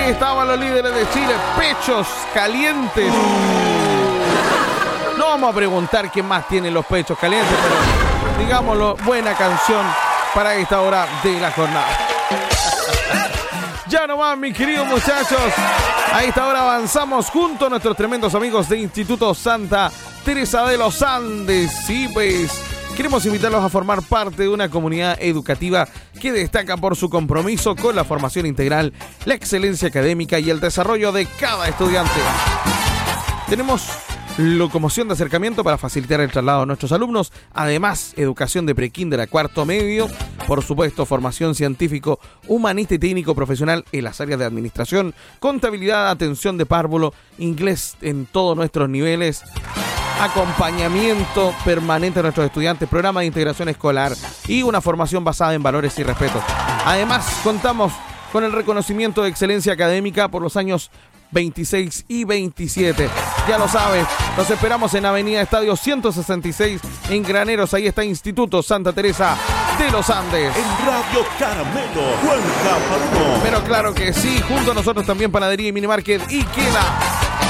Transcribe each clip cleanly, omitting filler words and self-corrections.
Ahí estaban los líderes de Chile, pechos calientes. No vamos a preguntar quién más tiene los pechos calientes, pero digámoslo, buena canción para esta hora de la jornada. Ya nomás, mis queridos muchachos, a esta hora avanzamos junto a nuestros tremendos amigos de Instituto Santa Teresa de los Andes. Sí, pues queremos invitarlos a formar parte de una comunidad educativa que destaca por su compromiso con la formación integral, la excelencia académica y el desarrollo de cada estudiante. Tenemos locomoción de acercamiento para facilitar el traslado de nuestros alumnos, además educación de prekinder a cuarto medio, por supuesto formación científico, humanista y técnico profesional en las áreas de administración, contabilidad, atención de párvulo, inglés en todos nuestros niveles, acompañamiento permanente a nuestros estudiantes, programa de integración escolar y una formación basada en valores y respeto. Además contamos con el reconocimiento de excelencia académica por los años 26 y 27. Ya lo sabes, los esperamos en Avenida Estadio 166 en Graneros. Ahí está Instituto Santa Teresa de los Andes. En Radio Caramelo, Cuenca Palmo. Pero claro que sí, junto a nosotros también Panadería y Minimarket Ikela.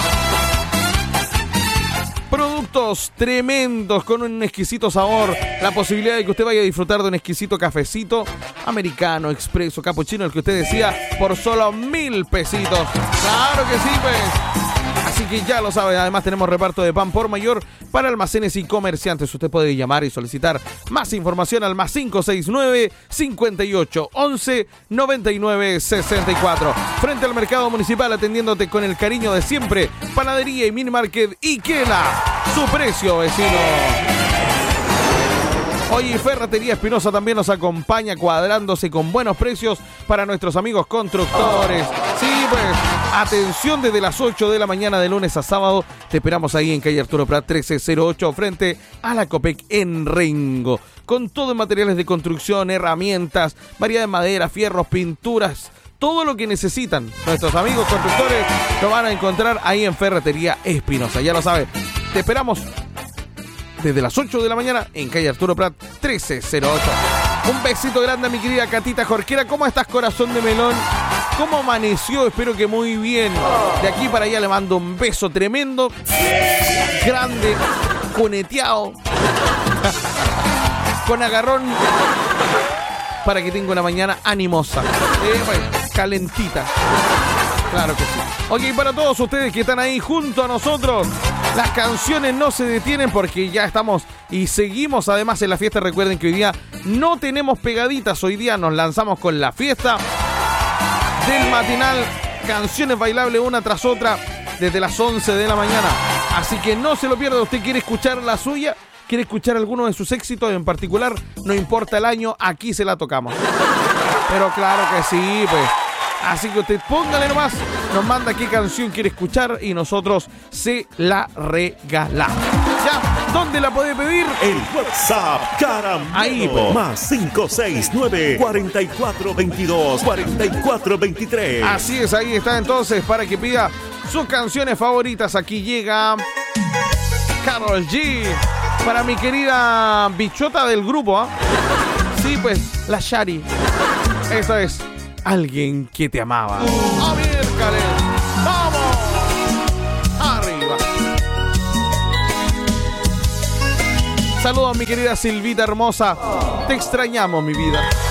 Productos tremendos con un exquisito sabor. La posibilidad de que usted vaya a disfrutar de un exquisito cafecito americano, expreso, capuchino, el que usted decía, por solo 1,000 pesitos. Claro que sí, pues. Así que ya lo sabe, además tenemos reparto de pan por mayor para almacenes y comerciantes. Usted puede llamar y solicitar más información al más 569 58 11 99 64. Frente al mercado municipal, atendiéndote con el cariño de siempre, Panadería y Minimarket Ikela. Su precio, vecino. Hoy Ferretería Espinosa también nos acompaña, cuadrándose con buenos precios para nuestros amigos constructores. Sí, pues, atención desde las 8 de la mañana de lunes a sábado. Te esperamos ahí en calle Arturo Prat 1308, frente a la Copec en Rengo. Con todo en materiales de construcción, herramientas, variedad de madera, fierros, pinturas. Todo lo que necesitan nuestros amigos constructores lo van a encontrar ahí en Ferretería Espinosa. Ya lo sabes, te esperamos desde las 8 de la mañana en calle Arturo Prat 1308. Un besito grande a mi querida Catita Jorquera. ¿Cómo estás, corazón de melón? ¿Cómo amaneció? Espero que muy bien. De aquí para allá le mando un beso tremendo, grande, cuneteado, con agarrón, para que tenga una mañana animosa, calentita. Claro que sí. Ok, para todos ustedes que están ahí junto a nosotros, las canciones no se detienen porque ya estamos y seguimos además en la fiesta. Recuerden que hoy día no tenemos pegaditas, hoy día nos lanzamos con la fiesta del matinal, canciones bailables una tras otra desde las 11 de la mañana. Así que no se lo pierda. ¿Usted quiere escuchar la suya? ¿Quiere escuchar alguno de sus éxitos en particular? No importa el año, aquí se la tocamos. Pero claro que sí, pues. Así que usted póngale nomás, nos manda qué canción quiere escuchar y nosotros se la regalamos. ¿Ya? ¿Dónde la puede pedir? El WhatsApp Caramelo. Ahí, pues. Más 569 4422 4423. Así es, ahí está entonces para que pida sus canciones favoritas. Aquí llega Karol G. Para mi querida bichota del grupo, ¿eh? Sí, pues, la Shari. Esta es Alguien que te amaba. ¡A miércoles! ¡Vamos! ¡Arriba! Saludos, mi querida Silvita hermosa. Te extrañamos, mi vida.